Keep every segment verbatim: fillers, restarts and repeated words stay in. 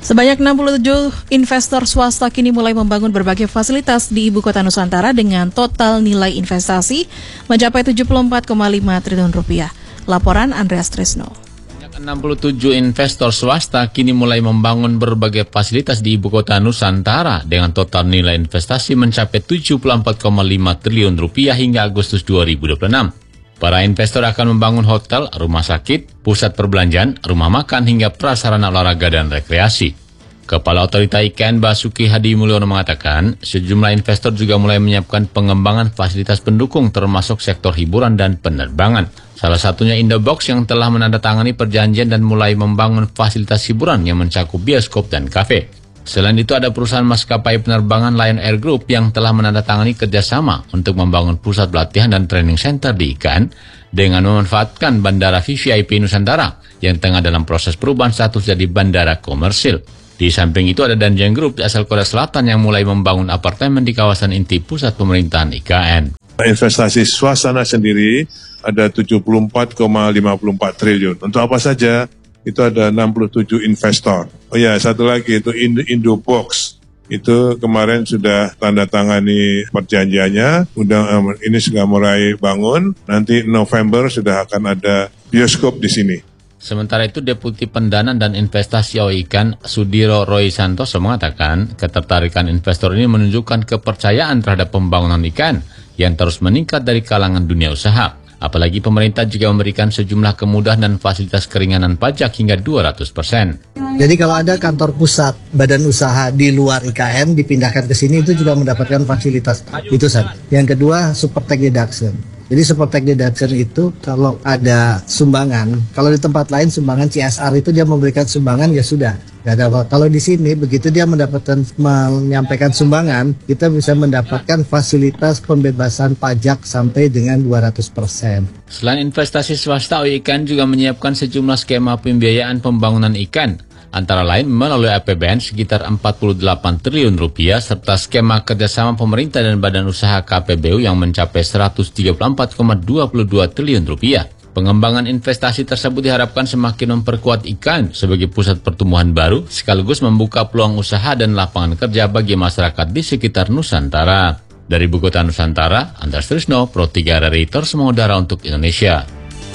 Sebanyak enam puluh tujuh investor swasta kini mulai membangun berbagai fasilitas di Ibu Kota Nusantara dengan total nilai investasi mencapai tujuh puluh empat koma lima triliun rupiah. Laporan Andreas Trisno. enam puluh tujuh investor swasta kini mulai membangun berbagai fasilitas di Ibu Kota Nusantara dengan total nilai investasi mencapai tujuh puluh empat koma lima triliun rupiah hingga Agustus dua ribu dua puluh enam. Para investor akan membangun hotel, rumah sakit, pusat perbelanjaan, rumah makan hingga prasarana olahraga dan rekreasi. Kepala Otorita I K N Basuki Hadi Mulyono mengatakan, sejumlah investor juga mulai menyiapkan pengembangan fasilitas pendukung termasuk sektor hiburan dan penerbangan. Salah satunya Indobox yang telah menandatangani perjanjian dan mulai membangun fasilitas hiburan yang mencakup bioskop dan kafe. Selain itu ada perusahaan maskapai penerbangan Lion Air Group yang telah menandatangani kerjasama untuk membangun pusat pelatihan dan training center di I K N dengan memanfaatkan Bandara V V I P Nusantara yang tengah dalam proses perubahan status jadi bandara komersil. Di samping itu ada Danjeng Group asal Korea Selatan yang mulai membangun apartemen di kawasan inti pusat pemerintahan I K N. Investasi swasana sendiri ada tujuh puluh empat koma lima empat triliun. Untuk apa saja? Itu ada enam puluh tujuh investor. Oh ya, satu lagi itu Indobox. Itu kemarin sudah tanda tangani perjanjiannya. Udah ini sudah mulai bangun. Nanti November sudah akan ada bioskop di sini. Sementara itu, Deputi Pendanaan dan Investasi O I K N Sudiro Roy Santoso mengatakan ketertarikan investor ini menunjukkan kepercayaan terhadap pembangunan I K N yang terus meningkat dari kalangan dunia usaha. Apalagi pemerintah juga memberikan sejumlah kemudahan dan fasilitas keringanan pajak hingga dua ratus persen. Jadi kalau ada kantor pusat badan usaha di luar I K N dipindahkan ke sini itu juga mendapatkan fasilitas itu saja. Yang kedua super tax deduction. Jadi super tax deduction itu kalau ada sumbangan, kalau di tempat lain sumbangan C S R itu dia memberikan sumbangan ya sudah. Gak ada apa. Kalau di sini begitu dia mendapatkan menyampaikan sumbangan, kita bisa mendapatkan fasilitas pembebasan pajak sampai dengan dua ratus persen. Selain investasi swasta, O I K N juga menyiapkan sejumlah skema pembiayaan pembangunan I K N. Antara lain melalui A P B N sekitar empat puluh delapan triliun rupiah serta skema kerjasama pemerintah dan badan usaha K P B U yang mencapai seratus tiga puluh empat koma dua dua triliun rupiah. Pengembangan investasi tersebut diharapkan semakin memperkuat I K N sebagai pusat pertumbuhan baru sekaligus membuka peluang usaha dan lapangan kerja bagi masyarakat di sekitar Nusantara. Dari Ibu Kota Nusantara, Andreas Trisno, Pro tiga R R I Terus Mengudara untuk Indonesia.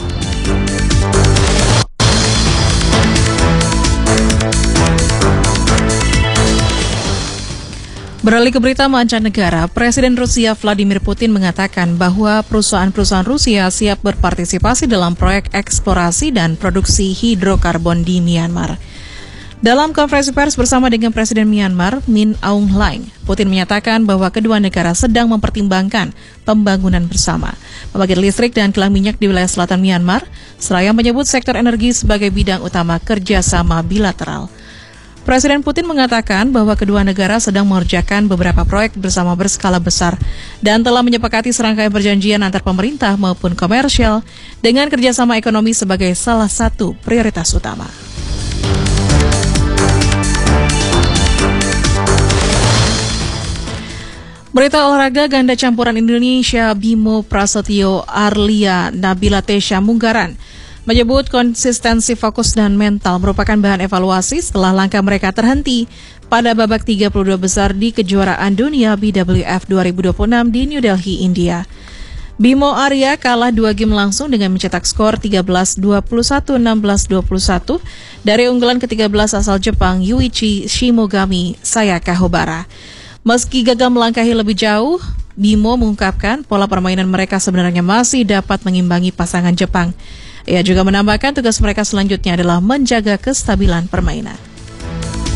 Beralih ke berita mancanegara, Presiden Rusia Vladimir Putin mengatakan bahwa perusahaan-perusahaan Rusia siap berpartisipasi dalam proyek eksplorasi dan produksi hidrokarbon di Myanmar. Dalam konferensi pers bersama dengan Presiden Myanmar, Min Aung Hlaing, Putin menyatakan bahwa kedua negara sedang mempertimbangkan pembangunan bersama, pembangkit listrik dan kilang minyak di wilayah selatan Myanmar, seraya menyebut sektor energi sebagai bidang utama kerjasama bilateral. Presiden Putin mengatakan bahwa kedua negara sedang mengerjakan beberapa proyek bersama berskala besar dan telah menyepakati serangkaian perjanjian antar pemerintah maupun komersial dengan kerjasama ekonomi sebagai salah satu prioritas utama. Berita olahraga, ganda campuran Indonesia Bimo Prasetyo Arlia Nabila Tesya Munggaran menyebut konsistensi fokus dan mental merupakan bahan evaluasi setelah langkah mereka terhenti pada babak tiga puluh dua besar di kejuaraan dunia B W F dua ribu dua puluh enam di New Delhi, India. Bimo Arya kalah dua game langsung dengan mencetak skor tiga belas dua puluh satu, enam belas dua puluh satu dari unggulan ke tiga belas asal Jepang Yuichi Shimogami Sayaka Hobara. Meski gagal melangkahi lebih jauh, Bimo mengungkapkan pola permainan mereka sebenarnya masih dapat mengimbangi pasangan Jepang. Ia juga menambahkan tugas mereka selanjutnya adalah menjaga kestabilan permainan.